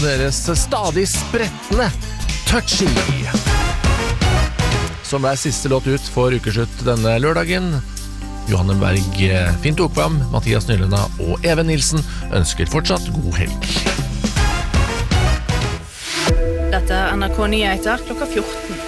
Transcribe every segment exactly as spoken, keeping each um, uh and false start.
Deres stadig sprettende Touchy, som er siste låt ut for ukeslutt denne lørdagen. Johanne Berg, Finn Tokvam, Mathias Nylunda og Even Nilsen ønsker fortsatt god helg. Dette er N R K Nyheter klokka fjorten.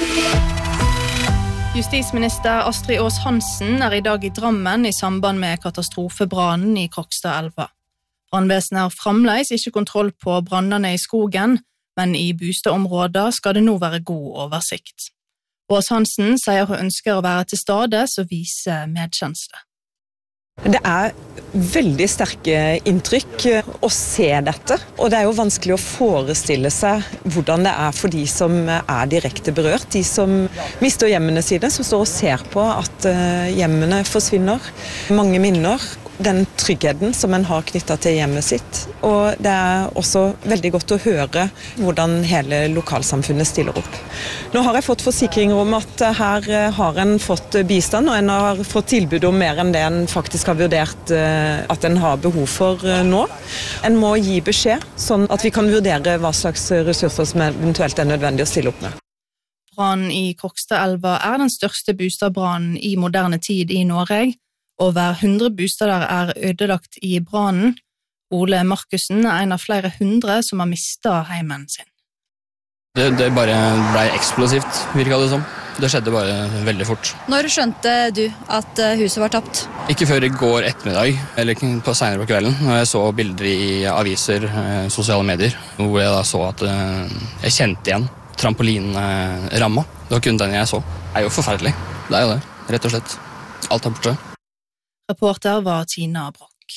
Justisminister Astrid Aas Hansen er i dag i Drammen i samband med katastrofebrannen i Krokstadelva. Brannvesenet har fremdeles ikke kontroll på brannene i skogen, men i bostadområder skal det nå være god oversikt. Aas Hansen sier hun ønsker å være til stades og vise medkjensle. Det er veldig sterke inntrykk å se dette, og det er jo vanskelig å forestille seg hvordan det er for de som er direkte berørt, de som mister hjemmene sine, som står og ser på at hjemmene forsvinner, mange minner, den tryggheten som en har knyttet til hjemmet sitt, og det er også veldig godt å høre hvordan hele lokalsamfunnet stiller opp. Nå har jeg fått forsikringer om at her har en fått bistand, og en har fått tilbud om mer enn det en faktisk har vurdert at en har behov for nå. En må gi beskjed, sånn at vi kan vurdere hva slags ressurser som eventuelt er nødvendig å stille opp med. Brannen i Krokstadelva er den største boligbrannen i moderne tid i Norge. Over hundre bostader er ødelagt i brannen. Ole Markusen er en av flere hundre som har mistet heimen sin. Det, det bare ble eksplosivt, virket det som. Det skjedde bare veldig fort. Når skjønte du at huset var tapt? Ikke før i går ettermiddag, eller på senere på kvelden, når jeg så bilder i aviser, sosiale medier, hvor jeg da så at jeg kjente igjen trampolinramma. Det var kun den jeg så. Det er jo forferdelig. Det er jo det, rett og slett. Alt er borte. Reporter var Tina Brock.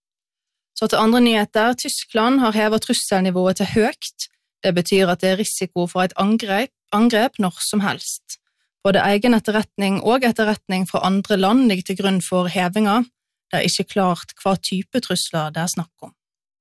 Så til andre nyheter. Tyskland har hevet trusselnivået til høyt. Det betyr at det er risiko for et angrep, angrep når som helst. Både egen etterretning og etterretning fra andre land ligger til grunn for hevinga. Det er ikke klart hva type trusler det er snakk om.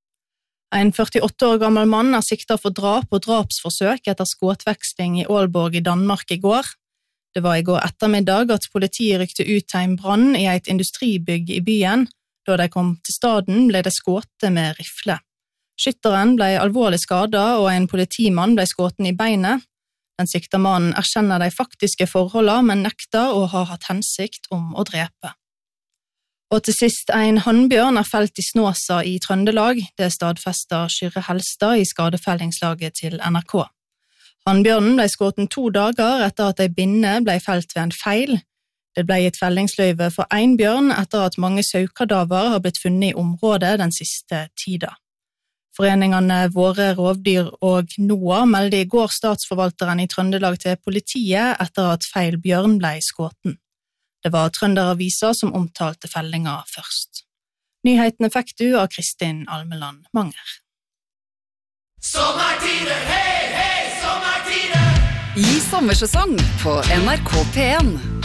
En førtiåtte år gammel mann er siktet for drap og drapsforsøk etter skuddveksling i Aalborg i Danmark i går. Det var i går ettermiddag at politiet rykte ut til en brann i et industribygg i byen. Da de kom til staden ble det skutt med rifle. Skytteren ble alvorlig skadet, og en politimann ble skutt i beinet. Den siktede mannen erkjenner de faktiske forholdene, men nekter å ha hatt hensikt om å drepe. Og til sist, en hannbjørn er felt i Snåsa i Trøndelag. Det stadfester Kyrre Helstad i skadefellingslaget til N R K. Hannbjørnen ble skutt to dager etter at ei binne ble felt ved en feil. Det ble gitt fellingsløyve for en bjørn etter at mange saukadaver har blitt funnet i området den siste tida. Foreningene Våre rovdyr og NOAH meldte i går statsforvalteren i Trøndelag til politiet etter at feil bjørn ble skutt. Det var Trønderavisa som omtalte fellinga først. Nyhetene fikk du av Kristin Almeland Manger. Sommertider, hei, hei, sommertider! I sommersesong på N R K P en.